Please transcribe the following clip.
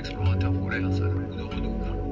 explorateur polaire, ça a le goût de renouveau.